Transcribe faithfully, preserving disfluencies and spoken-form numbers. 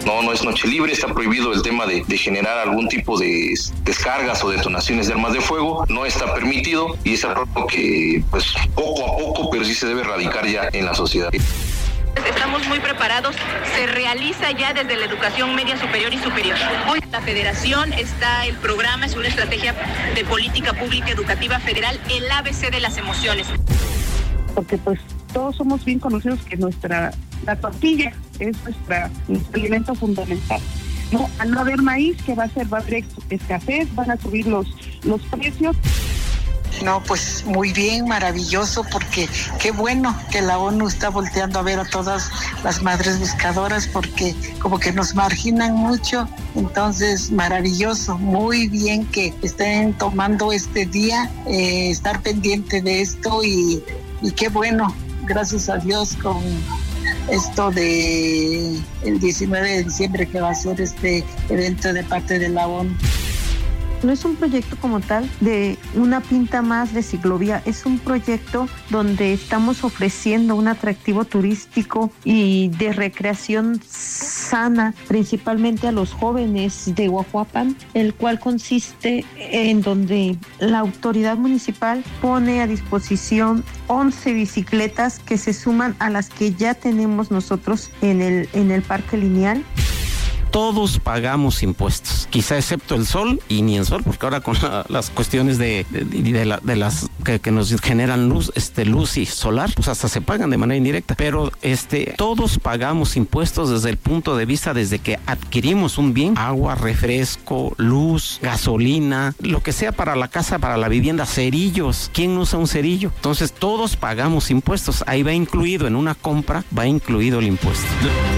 No, no es noche libre, está prohibido el tema de, de generar algún tipo de descargas o detonaciones de armas de fuego, no está permitido y es algo que pues poco a poco, pero sí se debe erradicar ya en la sociedad. Estamos muy preparados, se realiza ya desde la educación media superior y superior. Hoy la federación está, el programa es una estrategia de política pública educativa federal, el A B C de las emociones. Porque pues todos somos bien conocidos que nuestra, la tortilla es nuestra, nuestro alimento fundamental. No, al no haber maíz, ¿qué va a hacer? Va a haber escasez, van a subir los, los precios. No, pues muy bien, maravilloso, porque qué bueno que la ONU está volteando a ver a todas las madres buscadoras, porque como que nos marginan mucho. Entonces, maravilloso, muy bien que estén tomando este día, eh, estar pendiente de esto y, y qué bueno, gracias a Dios, con esto de el diecinueve de diciembre que va a ser este evento de parte de la ONU. No es un proyecto como tal de una pinta más de ciclovía, es un proyecto donde estamos ofreciendo un atractivo turístico y de recreación sana, principalmente a los jóvenes de Guajuapan, el cual consiste en donde la autoridad municipal pone a disposición once bicicletas que se suman a las que ya tenemos nosotros en el, en el parque lineal. Todos pagamos impuestos, quizá excepto el sol y ni el sol, porque ahora con la, las cuestiones de, de, de, la, de las que, que nos generan luz, este luz y solar, pues hasta se pagan de manera indirecta. Pero este, todos pagamos impuestos desde el punto de vista desde que adquirimos un bien, agua, refresco, luz, gasolina, lo que sea para la casa, para la vivienda, cerillos. ¿Quién usa un cerillo? Entonces todos pagamos impuestos. Ahí va incluido en una compra, va incluido el impuesto.